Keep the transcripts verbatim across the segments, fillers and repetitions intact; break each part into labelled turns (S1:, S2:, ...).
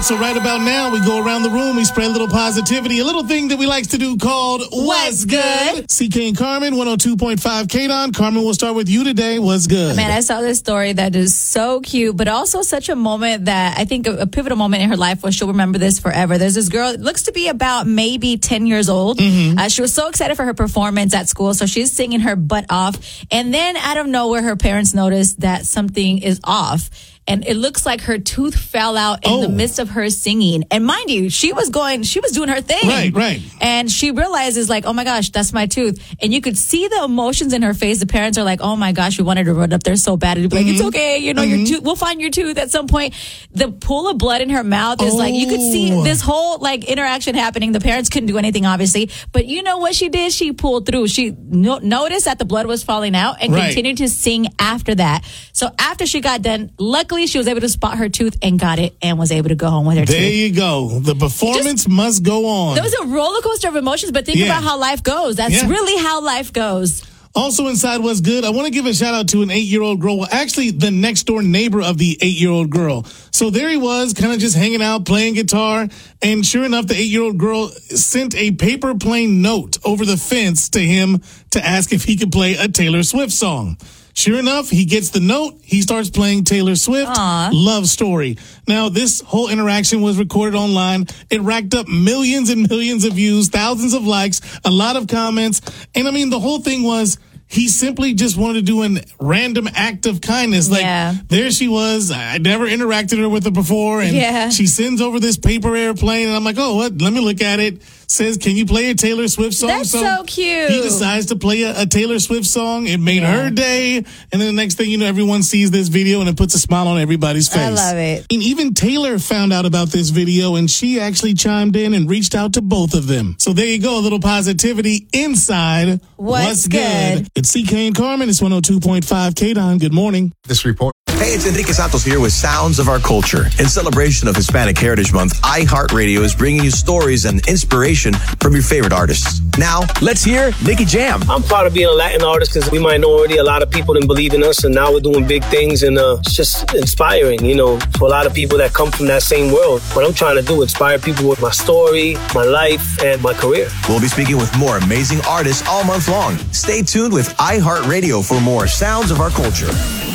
S1: right, so right about now, we go around the room, we spread a little positivity, a little thing that we like to do called What's Good? C K and Carmen, one oh two point five K-Don. Carmen, we'll start with you today. What's good?
S2: Man, I saw this story that is so cute, but also such a moment that I think a, a pivotal moment in her life where she'll remember this forever. There's this girl, it looks to be about maybe ten years old. Mm-hmm. Uh, she was so excited for her performance at school, so she's singing her butt off. And then out of nowhere, her parents noticed that something is off. And it looks like her tooth fell out in oh. the midst of her singing. And mind you, she was going, she was doing her thing.
S1: Right, right.
S2: And she realizes like, oh my gosh, that's my tooth. And you could see the emotions in her face. The parents are like, oh my gosh, we wanted to run up there so bad. And be like, mm-hmm. it's okay. You know, mm-hmm. your tooth, we'll find your tooth at some point. The pool of blood in her mouth is oh. like, you could see this whole like interaction happening. The parents couldn't do anything, obviously. But you know what she did? She pulled through. She no- noticed that the blood was falling out and right. continued to sing after that. So after she got done, luckily, she was able to spot her tooth and got it and was able to go home with her
S1: there
S2: tooth.
S1: There you go. The performance Just, must go on.
S2: There was a roller coaster of emotions, but think yeah. about how life goes. That's yeah. really how life goes.
S1: Also inside What's Good, I want to give a shout out to an eight-year-old girl. Well, actually, the next door neighbor of the eight-year-old girl. So there he was, kind of just hanging out, playing guitar. And sure enough, the eight-year-old girl sent a paper plane note over the fence to him to ask if he could play a Taylor Swift song. Sure enough, he gets the note. He starts playing Taylor Swift.
S2: Aww.
S1: Love Story. Now, this whole interaction was recorded online. It racked up millions and millions of views, thousands of likes, a lot of comments. And I mean, the whole thing was he simply just wanted to do a random act of kindness. Like,
S2: yeah.
S1: there she was. I never interacted her with her before. And
S2: yeah.
S1: she sends over this paper airplane. And I'm like, oh, what? Let me look at it. Says, can you play a Taylor Swift song?
S2: That's so, so cute.
S1: He decides to play a, a Taylor Swift song. It made
S2: yeah.
S1: her day. And then the next thing you know, everyone sees this video and it puts a smile on everybody's face.
S2: I love it.
S1: And even Taylor found out about this video and she actually chimed in and reached out to both of them. So there you go, a little positivity inside
S2: What's, What's good?
S1: good. It's C K and Carmen. It's one oh two point five K-Don. Good morning.
S3: This report. Hey, it's Enrique Santos here with Sounds of Our Culture. In celebration of Hispanic Heritage Month, iHeartRadio is bringing you stories and inspiration from your favorite artists. Now, let's hear Nicky Jam.
S4: I'm proud of being a Latin artist because we minority, a lot of people didn't believe in us, and now we're doing big things, and uh, it's just inspiring, you know, for a lot of people that come from that same world. What I'm trying to do, inspire people with my story, my life, and my career.
S3: We'll be speaking with more amazing artists all month long. Stay tuned with iHeartRadio for more Sounds of Our Culture.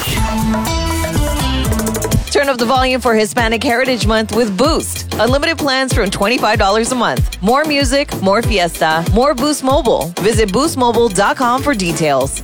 S5: Turn up the volume for Hispanic Heritage Month with Boost. Unlimited plans from twenty-five dollars a month. More music, more fiesta, more Boost Mobile. Visit boost mobile dot com for details.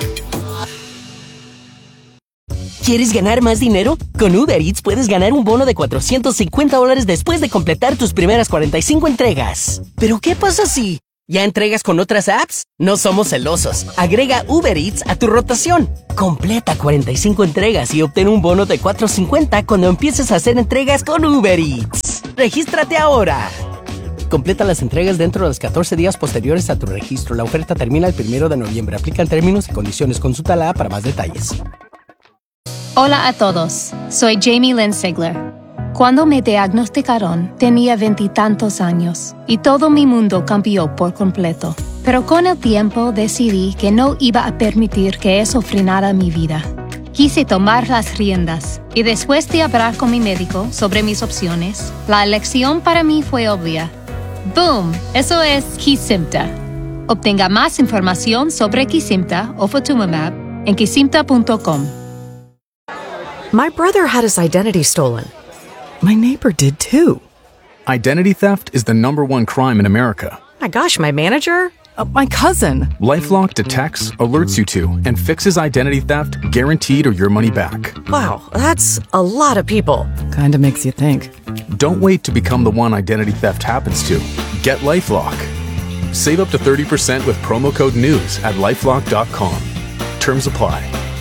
S6: ¿Quieres ganar más dinero? Con Uber Eats puedes ganar un bono de cuatrocientos cincuenta dólares después de completar tus primeras cuarenta y cinco entregas. ¿Pero qué pasa si ya entregas con otras apps? No somos celosos. Agrega Uber Eats a tu rotación. Completa cuarenta y cinco entregas y obtén un bono de cuatrocientos cincuenta cuando empieces a hacer entregas con Uber Eats. ¡Regístrate ahora! Completa las entregas dentro de los catorce días posteriores a tu registro. La oferta termina el primero de noviembre. Aplican términos y condiciones. Consulta la app para más detalles.
S7: Hola a todos. Soy Jamie Lynn Sigler. Cuando me diagnosticaron, tenía veintitantos años y todo mi mundo cambió por completo. Pero con el tiempo decidí que no iba a permitir que eso frenara mi vida. Quise tomar las riendas y después de hablar con mi médico sobre mis opciones, la elección para mí fue obvia. ¡Boom! Eso es Kesimpta. Obtenga más información sobre Kesimpta o Ofatumumab en kesimpta punto com.
S8: My brother had his identity stolen. My neighbor did too.
S9: Identity theft is the number one crime in America.
S8: My gosh, my manager? Uh, my cousin.
S9: LifeLock detects, alerts you to, and fixes identity theft guaranteed or your money back.
S8: Wow, that's a lot of people.
S10: Kinda makes you think.
S9: Don't wait to become the one identity theft happens to. Get LifeLock. Save up to thirty percent with promo code NEWS at lifelock dot com. Terms apply.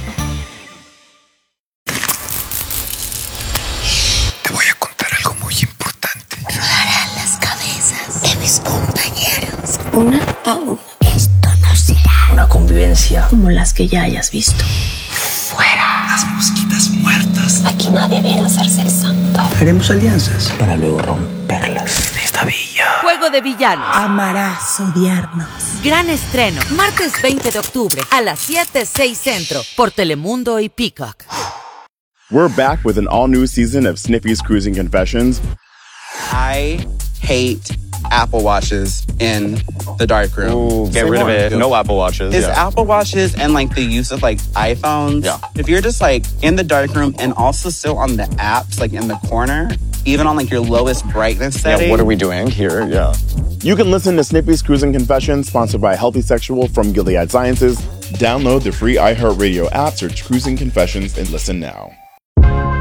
S11: Una a una. Esto no será una convivencia como las que ya hayas visto. Fuera. Las mosquitas muertas. Aquí nadie viene a hacerse el santo.
S12: Haremos alianzas para luego romperlas en esta villa.
S13: Juego de villanos.
S11: Amarás odiarnos.
S13: Gran estreno. Martes veinte de octubre a las siete, seis Centro por Telemundo y Peacock.
S14: We're back with an all-new season of Sniffy's Cruising Confessions.
S10: I hate Apple Watches in the dark room.
S14: Ooh, get Say rid more. of it. No Apple Watches.
S10: It's
S14: yeah.
S10: Apple Watches and like the use of like iPhones.
S14: Yeah.
S10: If you're just like in the dark room and also still on the apps, like in the corner, even on like your lowest brightness setting.
S14: Yeah, what are we doing here? Yeah.
S15: You can listen to Snippy's Cruising Confessions, sponsored by Healthy Sexual from Gilead Sciences. Download the free iHeartRadio app, search Cruising Confessions, and listen now.